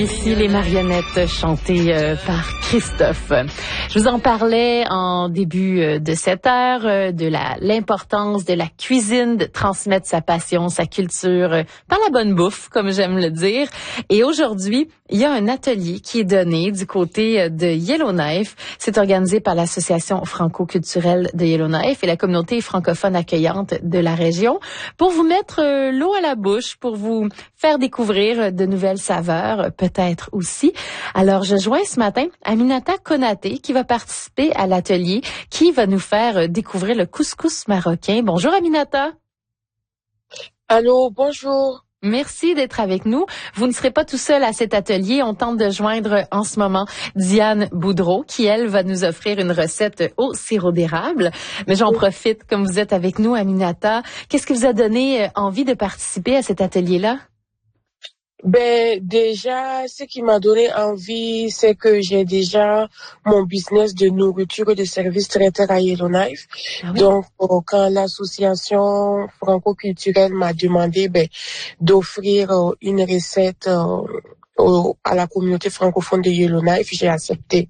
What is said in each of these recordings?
Ici, les marionnettes chantées par Christophe. Je vous en parlais en début de cette heure de l'importance de la cuisine, de transmettre sa passion, sa culture par la bonne bouffe, comme j'aime le dire. Et aujourd'hui, il y a un atelier qui est donné du côté de Yellowknife. C'est organisé par l'Association franco-culturelle de Yellowknife et la communauté francophone accueillante de la région pour vous mettre l'eau à la bouche, pour vous faire découvrir de nouvelles saveurs, peut-être aussi. Alors, je joins ce matin Aminata Konaté qui va participer à l'atelier, qui va nous faire découvrir le couscous marocain. Bonjour Aminata. Allô, bonjour. Merci d'être avec nous. Vous ne serez pas tout seul à cet atelier. On tente de joindre en ce moment Diane Boudreau, qui, elle, va nous offrir une recette au sirop d'érable. Mais j'en profite, comme vous êtes avec nous, Aminata. Qu'est-ce qui vous a donné envie de participer à cet atelier-là? Déjà, ce qui m'a donné envie, c'est que j'ai déjà mon business de nourriture et de services traiteurs à Yellowknife. Ah oui? Donc, quand l'association franco-culturelle m'a demandé, d'offrir une recette à la communauté francophone de Yellowknife, j'ai accepté.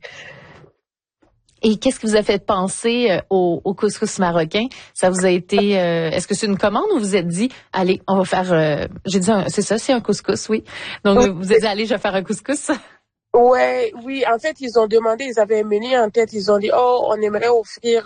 Et qu'est-ce qui vous a fait penser au couscous marocain? Ça vous a été, est-ce que c'est une commande ou vous êtes dit, allez, on va faire, c'est ça, c'est un couscous, oui. Donc, vous êtes dit, allez, je vais faire un couscous. Oui, en fait, ils ont demandé, ils avaient un menu en tête, ils ont dit, on aimerait offrir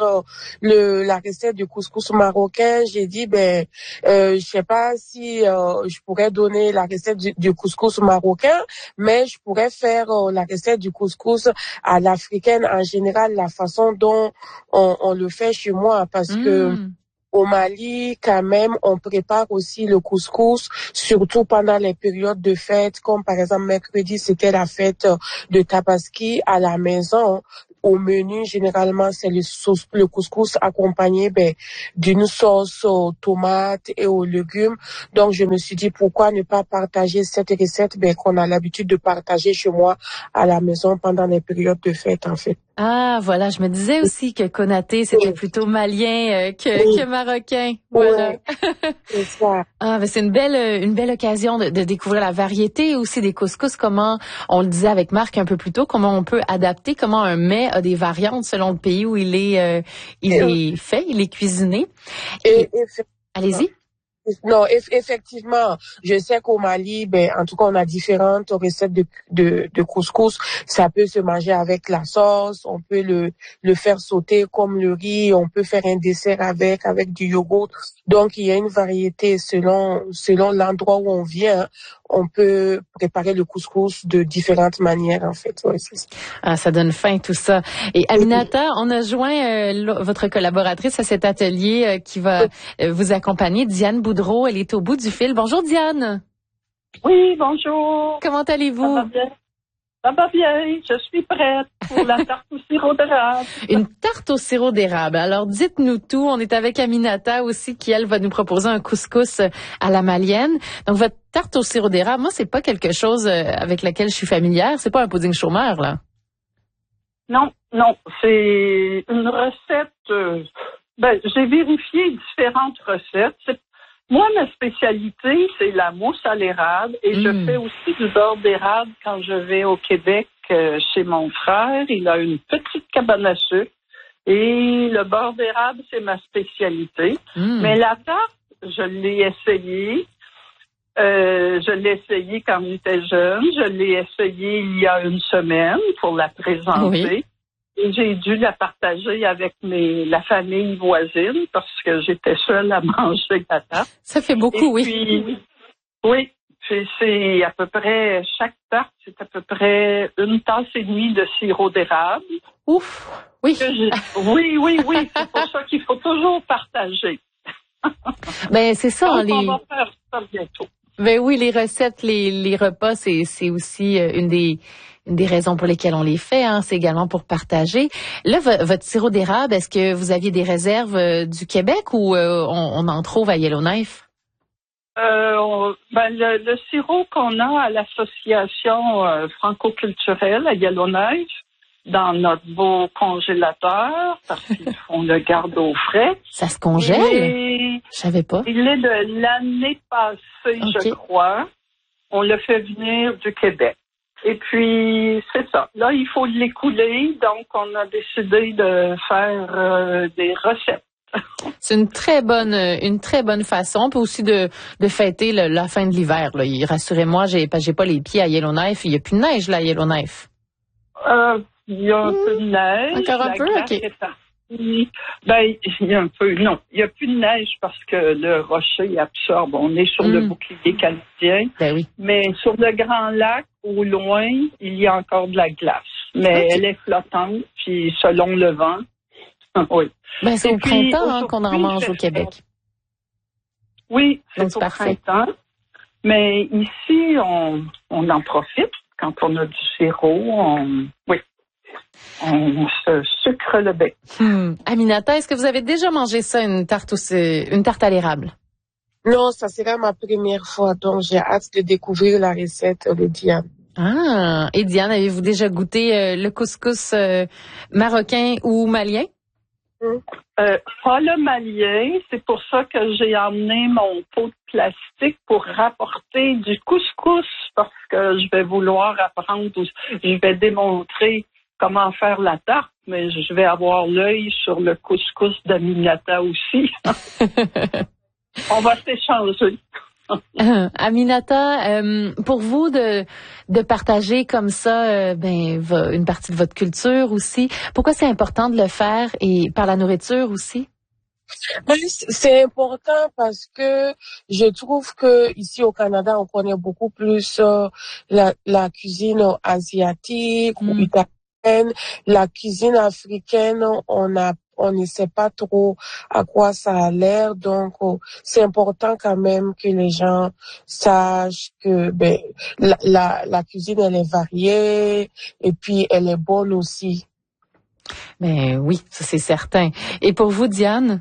la recette du couscous marocain. J'ai dit, je sais pas si je pourrais donner la recette du couscous marocain, mais je pourrais faire la recette du couscous à l'africaine en général, la façon dont on le fait chez moi, parce que au Mali, quand même, on prépare aussi le couscous, surtout pendant les périodes de fête, comme par exemple mercredi, c'était la fête de Tabaski à la maison. Au menu, généralement, c'est le couscous accompagné d'une sauce aux tomates et aux légumes. Donc, je me suis dit, pourquoi ne pas partager cette recette qu'on a l'habitude de partager chez moi à la maison pendant les périodes de fête, en fait. Ah, voilà, je me disais aussi que Konaté, c'était plutôt malien que marocain. Voilà. C'est ça. Ah, mais c'est une belle occasion de découvrir la variété aussi des couscous, comment, on le disait avec Marc un peu plus tôt, comment on peut adapter, comment un mets a des variantes selon le pays où il est fait, il est cuisiné. Allez-y. Non, effectivement, je sais qu'au Mali, en tout cas, on a différentes recettes de couscous. Ça peut se manger avec la sauce, on peut le faire sauter comme le riz, on peut faire un dessert avec du yogourt. Donc, il y a une variété selon l'endroit où on vient. On peut préparer le couscous de différentes manières, en fait. Ouais, c'est ça. Ah, ça donne faim, tout ça. Et Aminata, on a joint votre collaboratrice à cet atelier qui va vous accompagner, Diane Boudreau. Elle est au bout du fil. Bonjour, Diane. Oui, bonjour. Comment allez-vous? Ça va bien. Ça va bien, je suis prête pour la tarte au sirop d'érable. Une tarte au sirop d'érable. Alors, dites-nous tout. On est avec Aminata aussi, qui, elle, va nous proposer un couscous à la malienne. Donc, votre tarte au sirop d'érable, moi, c'est pas quelque chose avec laquelle je suis familière. C'est pas un pudding chômeur, là. Non, c'est une recette... j'ai vérifié différentes recettes. Moi, ma spécialité, c'est la mousse à l'érable et je fais aussi du beurre d'érable quand je vais au Québec chez mon frère. Il a une petite cabane à sucre et le beurre d'érable, c'est ma spécialité. Mais la tarte, je l'ai essayée. Je l'ai essayée quand j'étais jeune. Je l'ai essayée il y a une semaine pour la présenter. Oui. Et j'ai dû la partager avec la famille voisine parce que j'étais seule à manger la tarte. Ça fait beaucoup, oui. C'est à peu près, chaque tarte, c'est à peu près une tasse et demie de sirop d'érable. Ouf, oui. Oui. C'est pour ça qu'il faut toujours partager. C'est ça. On va faire ça bientôt. Oui, les recettes, les repas, c'est aussi une des raisons pour lesquelles on les fait, hein. C'est également pour partager. Là, votre sirop d'érable, est-ce que vous aviez des réserves du Québec ou on en trouve à Yellowknife? Le sirop qu'on a à l'association franco-culturelle à Yellowknife, dans notre beau congélateur, parce qu'on le garde au frais. Ça se congèle? Je savais pas. Il est de l'année passée, je crois. On le fait venir du Québec. Et puis, c'est ça. Là, il faut l'écouler. Donc, on a décidé de faire des recettes. C'est une très bonne façon, puis aussi de fêter la fin de l'hiver. Là. Rassurez-moi, j'ai pas les pieds à Yellowknife. Il y a plus de neige là à Yellowknife. Il y a un peu de neige. Encore un peu, ok. Ben, il y a un peu. Non, il y a plus de neige parce que le rocher absorbe. On est sur le bouclier canadien. Ben oui. Mais sur le Grand Lac, au loin, il y a encore de la glace. Mais elle est flottante, puis selon le vent. Oui. Ben, c'est au printemps qu'on en mange au Québec. Oui, c'est au printemps. Mais ici, on en profite. Quand on a du sirop, on se sucre le bec. Aminata, est-ce que vous avez déjà mangé ça, une tarte à l'érable? Non, ça sera ma première fois, donc j'ai hâte de découvrir la recette de Diane. Ah, et Diane, avez-vous déjà goûté le couscous marocain ou malien? Pas le malien, c'est pour ça que j'ai emmené mon pot de plastique pour rapporter du couscous, parce que je vais vouloir apprendre, je vais démontrer comment faire la tarte, mais je vais avoir l'œil sur le couscous d'Aminata aussi. On va s'échanger. Aminata, pour vous de partager comme ça une partie de votre culture aussi, pourquoi c'est important de le faire et par la nourriture aussi? C'est important parce que je trouve que ici au Canada, on connaît beaucoup plus la cuisine asiatique ou italienne. La cuisine africaine, on ne sait pas trop à quoi ça a l'air, donc c'est important quand même que les gens sachent que la cuisine elle est variée et puis elle est bonne aussi. Ben oui, ça c'est certain. Et pour vous, Diane?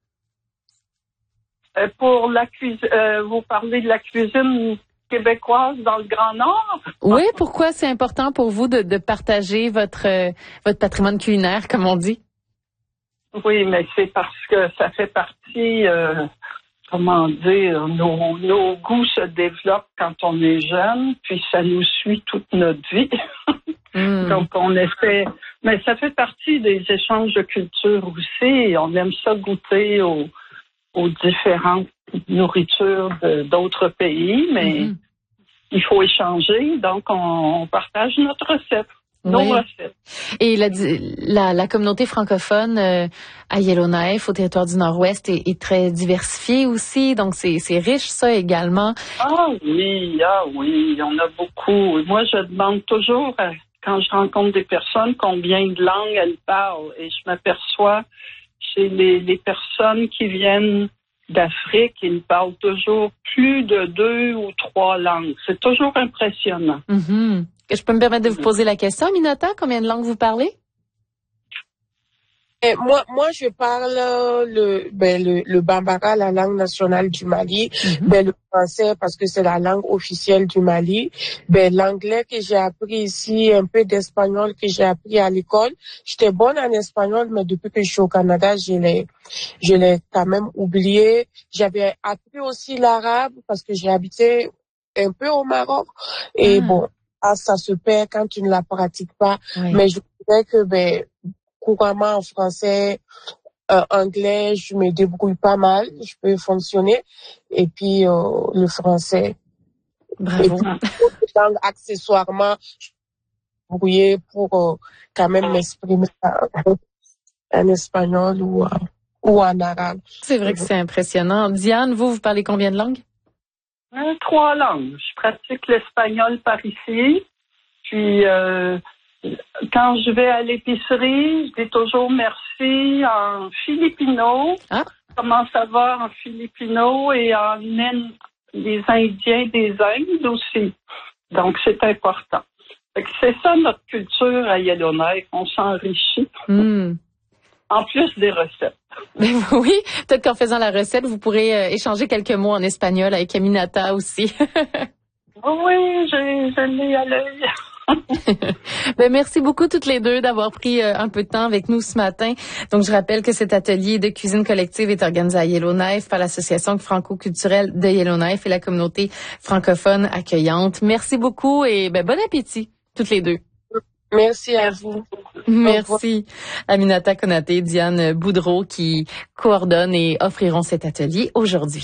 Pour la cuisine, vous parlez de la cuisine québécoise dans le Grand Nord? Oui, pourquoi c'est important pour vous de partager votre patrimoine culinaire, comme on dit? Oui, mais c'est parce que ça fait partie, comment dire, nos goûts se développent quand on est jeune, puis ça nous suit toute notre vie. Donc on essaie, mais ça fait partie des échanges de culture aussi. On aime ça goûter aux différentes nourritures d'autres pays, mais il faut échanger, donc on partage notre recette. Nos recettes. Et la communauté francophone à Yellowknife, au territoire du Nord-Ouest, est très diversifiée aussi, donc c'est riche ça également. Ah oui, on a beaucoup. Moi, je demande toujours, quand je rencontre des personnes, combien de langues elles parlent, et je m'aperçois chez les personnes qui viennent d'Afrique, ils parlent toujours plus de 2 ou 3 langues. C'est toujours impressionnant. Je peux me permettre de vous poser la question, Aminata, combien de langues vous parlez? Moi, je parle le Bambara, la langue nationale du Mali, le français parce que c'est la langue officielle du Mali, l'anglais que j'ai appris ici, un peu d'espagnol que j'ai appris à l'école. J'étais bonne en espagnol, mais depuis que je suis au Canada, je l'ai quand même oublié. J'avais appris aussi l'arabe parce que j'ai habité un peu au Maroc et ça se perd quand tu ne la pratiques pas. Oui. Mais je dirais que couramment en français, anglais, je me débrouille pas mal, je peux fonctionner. Et puis le français. Bravo. Et puis langue accessoirement, je me débrouille pour quand même m'exprimer en espagnol ou en arabe. C'est vrai que c'est impressionnant. Diane, vous parlez combien de langues? 3 langues. Je pratique l'espagnol par ici. Puis quand je vais à l'épicerie, je dis toujours merci en filipino. Comment ça va en filipino et en les Indiens des Indes aussi. Donc c'est important. C'est ça notre culture à Yellowknife. On s'enrichit. En plus des recettes. Oui, peut-être qu'en faisant la recette, vous pourrez échanger quelques mots en espagnol avec Aminata aussi. Oui, je l'ai à l'œil. Merci beaucoup toutes les deux d'avoir pris un peu de temps avec nous ce matin. Donc, je rappelle que cet atelier de cuisine collective est organisé à Yellowknife par l'Association franco-culturelle de Yellowknife et la communauté francophone accueillante. Merci beaucoup et bon appétit. toutes les deux. Merci à vous. Merci. Aminata Konaté, Diane Boudreau qui coordonnent et offriront cet atelier aujourd'hui.